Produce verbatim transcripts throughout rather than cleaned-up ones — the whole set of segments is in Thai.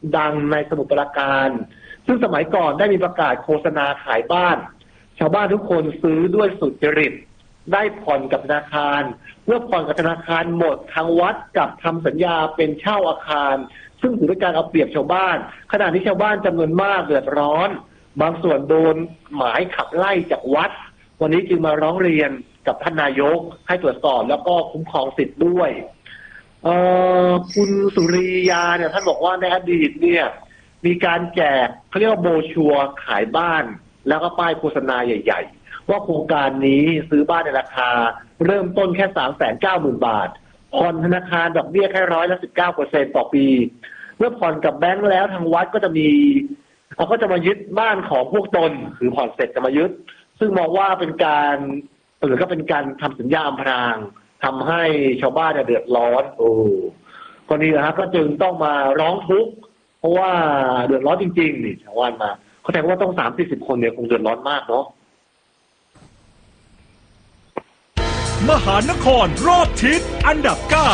ดังในสมุทรปราการซึ่งสมัยก่อนได้มีประกาศโฆษณาขายบ้านชาวบ้านทุกคนซื้อด้วยสุจริตได้ผ่อนกับธนาคารเมื่อผ่อนกับธนาคารหมดทางวัดกับทำสัญญาเป็นเช่าอาคารซึ่งถือเป็นการเอาเปรียบชาวบ้านขณะที่ชาวบ้านจำนวนมากเดือดร้อนบางส่วนโดนหมายขับไล่จากวัดวันนี้จึงมาร้องเรียนกับท่านนายกให้ตรวจสอบแล้วก็คุ้มครองสิทธิ์ด้วยเอ่อคุณสุริยาเนี่ยท่านบอกว่าในอดีตเนี่ยมีการแจกเขาเรียกว่าโบชัวร์ขายบ้านแล้วก็ป้ายโฆษณาใหญ่ๆว่าโครงการนี้ซื้อบ้านในราคาเริ่มต้นแค่ สามแสนเก้าหมื่น บาทผ่อนธนาคารดอกเบี้ยแค่ร้อยละสิบเก้าเปอร์เซ็นต์ต่อปีเมื่อผ่อนกับแบงค์แล้วทางวัดก็จะมีเขาก็จะมายึดบ้านของพวกตนคือผ่อนเสร็จจะมายึดซึ่งมองว่าเป็นการหรือก็เป็นการทำสัญญาอำพรางทำให้ชาวบ้านเดือดร้อนโอ้กรณีนะครับก็จึงต้องมาร้องทุกข์เพราะว่าเดือดร้อนจริงๆนี่ชาวบ้านมาเขาแทนว่าต้องสามสี่สิบคนเนี่ยคงเดือดร้อนมากเนาะมหานครรอบทิศอันดับเก้า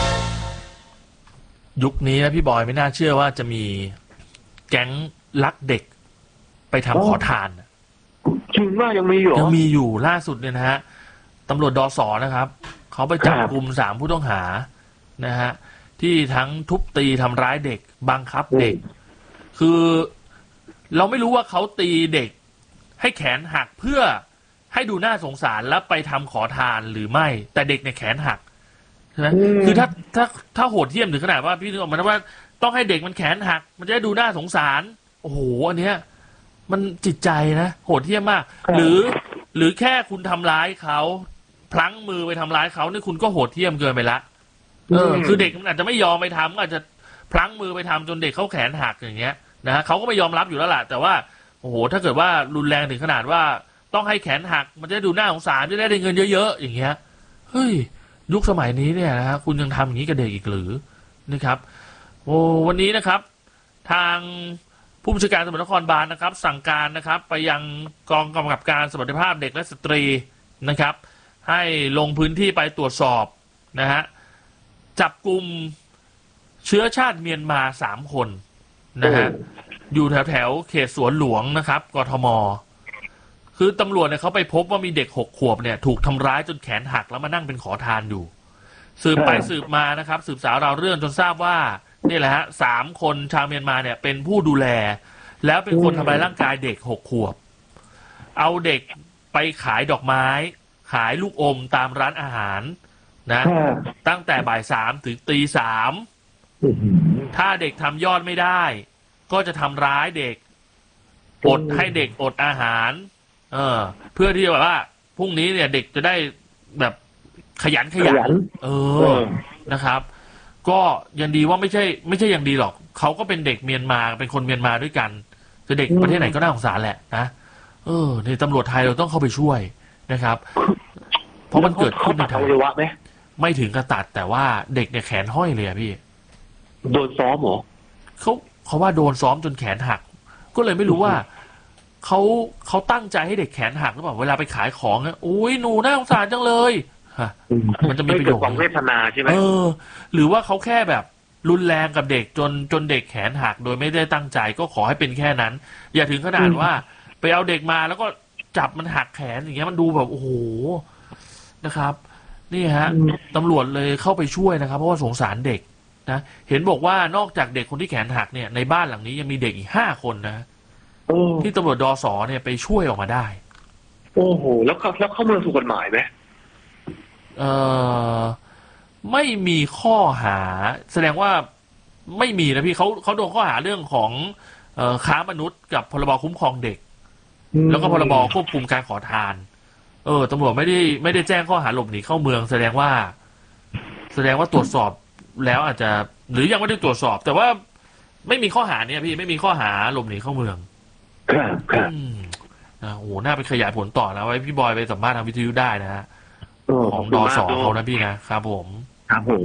ยุคนี้นะพี่บอยไม่น่าเชื่อว่าจะมีแก๊งลักเด็กไปทำขอทานจริงว่ายังมีอยู่ยังมีอยู่ล่าสุดเนี่ยนะฮะตำรวจดส.นะครับเขาไปจับกลุ่มสามผู้ต้องหานะฮะที่ทั้งทุบตีทำร้ายเด็กบังคับเด็กคือเราไม่รู้ว่าเขาตีเด็กให้แขนหักเพื่อให้ดูน่าสงสารแล้วไปทำขอทานหรือไม่แต่เด็กเนี่ยแขนหักใช่ไหมคือถ้าถ้าถ้าโหดเหี้ยมถึงขนาดว่าพี่นึกออกมาว่าต้องให้เด็กมันแขนหักมันจะได้ดูน่าสงสารโอ้โหอันเนี้ยมันจิตใจนะโหดเหี้ยมมากหรือหรือแค่คุณทำร้ายเขาพลั้งมือไปทำร้ายเขานี่คุณก็โหดเหี้ยมเกินไปละเออคือเด็กมันอาจจะไม่ยอมไปทำอาจจะพลั้งมือไปทำจนเด็กเขาแขนหักอย่างเงี้ยนะฮะเขาก็ไม่ยอมรับอยู่แล้วล่ะแต่ว่าโอ้โหถ้าเกิดว่ารุนแรงถึงขนาดว่าต้องให้แขนหักมันจะได้ดูน่าสงสารจะได้เงินเยอะๆอย่างเงี้ยเฮ้ยยุคสมัยนี้เนี่ยนะฮะคุณยังทำอย่างนี้กับเด็กอีกหรือนะครับโอ้วันนี้นะครับทางผู้บัญชาการตำรวจนครบาลนะครับสั่งการนะครับไปยังกองกำกับการสวัสดิภาพเด็กและสตรีนะครับให้ลงพื้นที่ไปตรวจสอบนะฮะจับกลุ่มเชื้อชาติเมียนมาสามคนนะฮะอยู่แถวแถวเขตสวนหลวงนะครับกทมคือตำรวจเนี่ยเขาไปพบว่ามีเด็กหกขวบเนี่ยถูกทำร้ายจนแขนหักแล้วมานั่งเป็นขอทานอยู่สืบไปสืบมานะครับสืบสาวราวเรื่องจนทราบว่านี่แหละฮะสามคนชาวเมียนมาเนี่ยเป็นผู้ดูแลแล้วเป็นคนทำร้ายร่างกายเด็กหกขวบเอาเด็กไปขายดอกไม้ขายลูกอมตามร้านอาหารนะตั้งแต่บ่ายสามถึงตีสามถ้าเด็กทำยอดไม่ได้ก็จะทำร้ายเด็กอดให้เด็กอดอาหารเออเพื่อที่แบบว่าพรุ่งนี้เนี่ยเด็กจะได้แบบขยันขยันเออนะครับก็ยังดีว่าไม่ใช่ไม่ใช่ยังดีหรอกเขาก็เป็นเด็กเมียนมาเป็นคนเมียนมาด้วยกันคือเด็กประเทศไหนก็น่าสงสารแหละนะเออในตำรวจไทยเราต้องเข้าไปช่วยนะครับเพราะมันเกิดขึ้นในไทยไม่ถึงกระตัดแต่ว่าเด็กเนี่ยแขนห้อยเลยอะพี่โดนซ้อมเหรอเขาเขาว่าโดนซ้อมจนแขนหักก็เลยไม่รู้ว่าเขาเขาตั้งใจให้เด็กแขนหักหรือเปล่าเวลาไปขายของเนี่ยโอ้ยหนูน่าสงสารจังเลยฮะมันจะมีประโยชน์ความเวทนาใช่ไหมเออหรือว่าเขาแค่แบบรุนแรงกับเด็กจนจนเด็กแขนหักโดยไม่ได้ตั้งใจก็ขอให้เป็นแค่นั้นอย่าถึงขนาดว่าไปเอาเด็กมาแล้วก็จับมันหักแขนอย่างเงี้ยมันดูแบบโอ้โหนะครับนี่ฮะตำรวจเลยเข้าไปช่วยนะครับเพราะว่าสงสารเด็กนะเห็นบอกว่านอกจากเด็กคนที่แขนหักเนี่ยในบ้านหลังนี้ยังมีเด็กอีกห้าคนนะที่ตำรวจดส.เนี่ยไปช่วยออกมาได้โอ้โหแล้วเขาแล้วเข้าเมืองถูกกฎหมายไหมเออไม่มีข้อหาแสดงว่าไม่มีนะพี่เขาเขาโดนข้อหาเรื่องของเอ่อค้ามนุษย์กับพรบคุ้มครองเด็กแล้วก็พรบควบคุมการขอทานเออตำรวจไม่ได้ไม่ได้แจ้งข้อหาหลบหนีเข้าเมืองแสดงว่าแสดงว่าตรวจสอบแล้วอาจจะหรือยังไม่ได้ตรวจสอบแต่ว่าไม่มีข้อหาเนี่ยพี่ไม่มีข้อหาหลบหนีเข้าเมืองครับครับนะโอ้โหน่าไปขยายผลต่อแล้วไว้พี่บอยไปสัมภาษณ์ทางวิทยุได้นะฮะของดส.เขานะพี่นะครับผมครับผม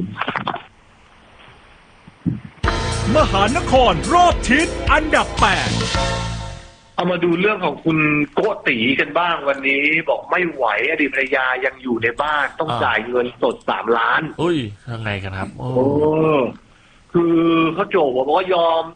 มหานครรอบทิศอันดับแปดเอามาดูเรื่องของคุณโกติกันบ้างวันนี้บอกไม่ไหวอดีตภรรยายังอยู่ในบ้านต้องจ่ายเงินสดสามล้านอุ้ยยังไงกันครับโอ้คือเขาโจบอกว่ายอม